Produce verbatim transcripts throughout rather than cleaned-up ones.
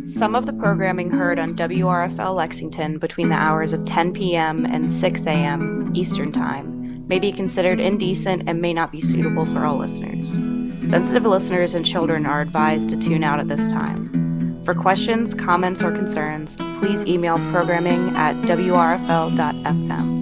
Some of the programming heard on W R F L Lexington between the hours of ten p.m. and six a.m. Eastern Time may be considered indecent and may not be suitable for all listeners. Sensitive listeners and children are advised to tune out at this time. For questions, comments, or concerns, please email programming at w r f l dot f m.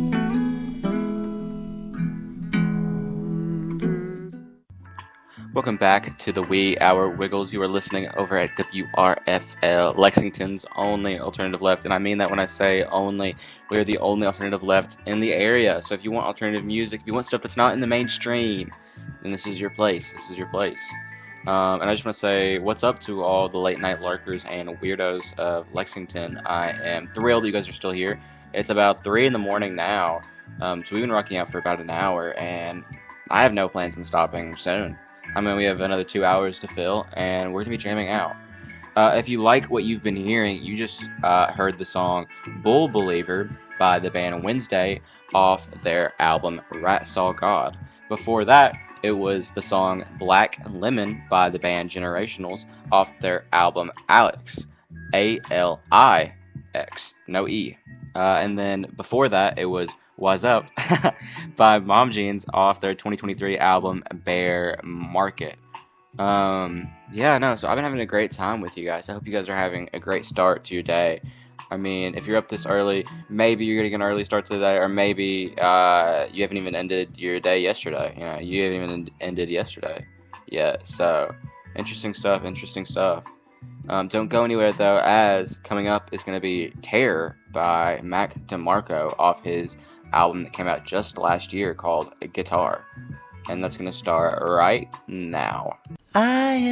Welcome back to the Wee Hour Wiggles. You are listening over at W R F L, Lexington's only alternative left, and I mean that when I say only. We are the only alternative left in the area. So if you want alternative music, if you want stuff that's not in the mainstream, then this is your place. This is your place. Um, and I just want to say what's up to all the late night lurkers and weirdos of Lexington. I am thrilled that you guys are still here. It's about three in the morning now, um, so we've been rocking out for about an hour, and I have no plans on stopping soon. I mean, we have another two hours to fill, and we're going to be jamming out. Uh, if you like what you've been hearing, you just uh, heard the song Bull Believer by the band Wednesday off their album Rat Saw God. Before that, it was the song Black Lemon by the band Generationals off their album Alex, A L I X, no E. Uh, and then before that, it was What's Up by Mom Jeans off their twenty twenty-three album Bear Market. Um, yeah, no, so I've been having a great time with you guys. I hope you guys are having a great start to your day. I mean, if you're up this early, maybe you're getting an early start to the day, or maybe uh, you haven't even ended your day yesterday. You know, you haven't even ended yesterday yet. So, interesting stuff, interesting stuff. Um, don't go anywhere, though, as coming up is going to be Terror by Mac DeMarco off his album that came out just last year called Guitar. And that's going to start right now. I